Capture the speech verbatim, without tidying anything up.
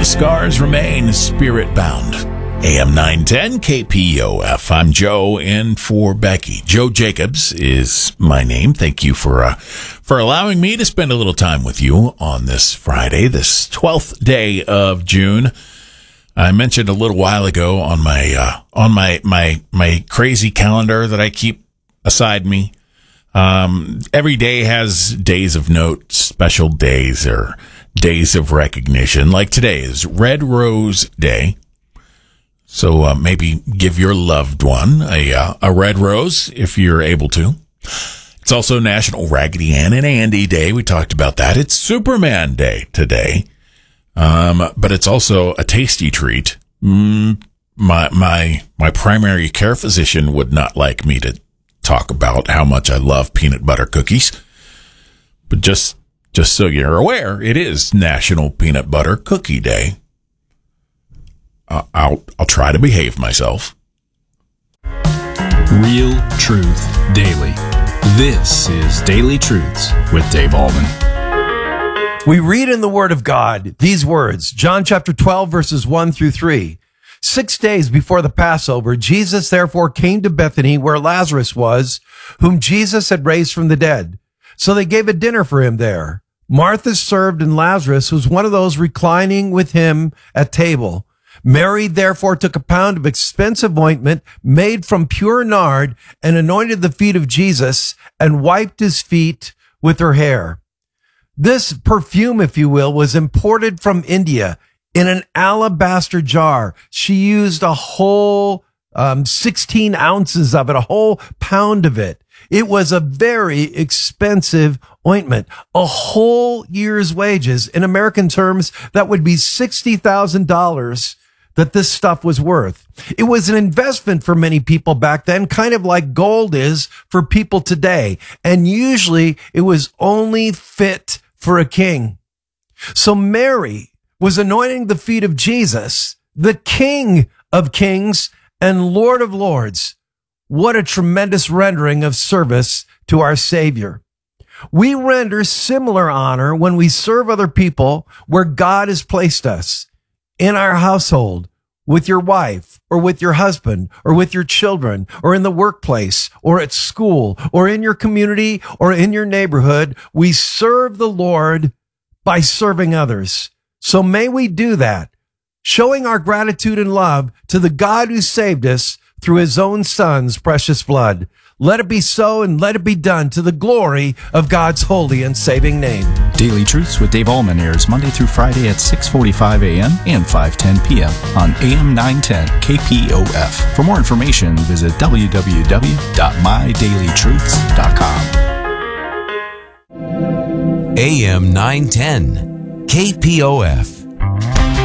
scars remain spirit-bound. A M nine ten K P O F. I'm Joe, in for Becky. Joe Jacobs is my name. Thank you for uh, for allowing me to spend a little time with you on this Friday, this twelfth day of June. I mentioned a little while ago on my uh, on my my my crazy calendar that I keep aside me. Um, every day has days of note, special days, or days of recognition. Like today is Red Rose Day. So uh, maybe give your loved one a uh, a red rose if you're able to. It's also National Raggedy Ann and Andy Day. We talked about that. It's Superman Day today. Um, but it's also a tasty treat. Mm, my my my primary care physician would not like me to talk about how much I love peanut butter cookies. But just just so you're aware, it is National Peanut Butter Cookie Day. Uh, I'll I'll try to behave myself. Real Truth Daily. This is Daily Truths with Dave Allman. We read in the Word of God these words, John chapter twelve, verses one through three. Six days before the Passover, Jesus therefore came to Bethany, where Lazarus was, whom Jesus had raised from the dead. So they gave a dinner for him there. Martha served, and Lazarus was one of those reclining with him at table. Mary therefore took a pound of expensive ointment made from pure nard and anointed the feet of Jesus and wiped his feet with her hair. This perfume, if you will, was imported from India in an alabaster jar. She used a whole um, sixteen ounces of it, a whole pound of it. It was a very expensive ointment, a whole year's wages. In American terms, that would be sixty thousand dollars that this stuff was worth. It was an investment for many people back then, kind of like gold is for people today. And usually it was only fit for a king. So Mary was anointing the feet of Jesus, the King of Kings and Lord of Lords. What a tremendous rendering of service to our Savior. We render similar honor when we serve other people where God has placed us. In our household, with your wife, or with your husband, or with your children, or in the workplace, or at school, or in your community, or in your neighborhood, we serve the Lord by serving others. So may we do that, showing our gratitude and love to the God who saved us through his own Son's precious blood. Let it be so, and let it be done to the glory of God's holy and saving name. Daily Truths with Dave Allman airs Monday through Friday at six forty-five a.m. and five ten p.m. on A M nine ten K P O F. For more information, visit w w w dot my daily truths dot com. A M nine ten K P O F.